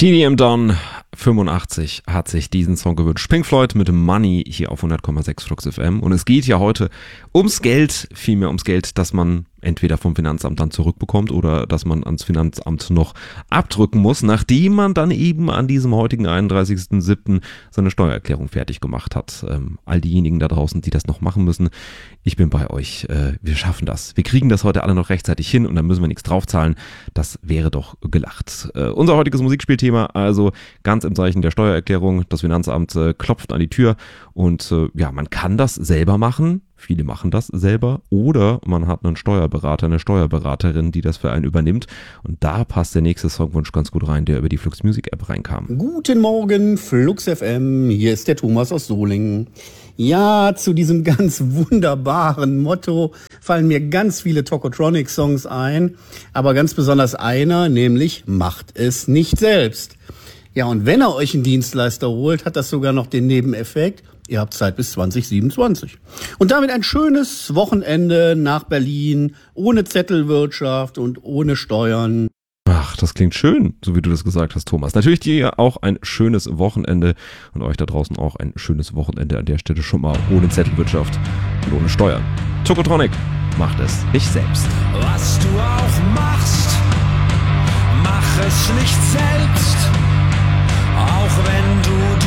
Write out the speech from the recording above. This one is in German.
TDM Don 85 hat sich diesen Song gewünscht. Pink Floyd mit Money hier auf 100,6 Flux FM. Und es geht ja heute ums Geld, vielmehr ums Geld, das man entweder vom Finanzamt dann zurückbekommt oder dass man ans Finanzamt noch abdrücken muss, nachdem man dann eben an diesem heutigen 31.07. seine Steuererklärung fertig gemacht hat. All diejenigen da draußen, die das noch machen müssen, ich bin bei euch. Wir schaffen das. Wir kriegen das heute alle noch rechtzeitig hin und dann müssen wir nichts draufzahlen. Das wäre doch gelacht. Unser heutiges Musikspielthema, also ganz im Zeichen der Steuererklärung. Das Finanzamt klopft an die Tür und man kann das selber machen. Viele machen das selber oder man hat einen Steuerberater, eine Steuerberaterin, die das für einen übernimmt. Und da passt der nächste Songwunsch ganz gut rein, der über die Flux Music App reinkam. Guten Morgen, Flux FM. Hier ist der Thomas aus Solingen. Ja, zu diesem ganz wunderbaren Motto fallen mir ganz viele Tokotronic-Songs ein. Aber ganz besonders einer, nämlich macht es nicht selbst. Ja, und wenn ihr euch einen Dienstleister holt, hat das sogar noch den Nebeneffekt. Ihr habt Zeit bis 2027. Und damit ein schönes Wochenende nach Berlin, ohne Zettelwirtschaft und ohne Steuern. Ach, das klingt schön, so wie du das gesagt hast, Thomas. Natürlich dir auch ein schönes Wochenende und euch da draußen auch ein schönes Wochenende an der Stelle schon mal ohne Zettelwirtschaft und ohne Steuern. Tokotronic macht es nicht selbst. Was du auch machst, mach es nicht selbst, auch wenn du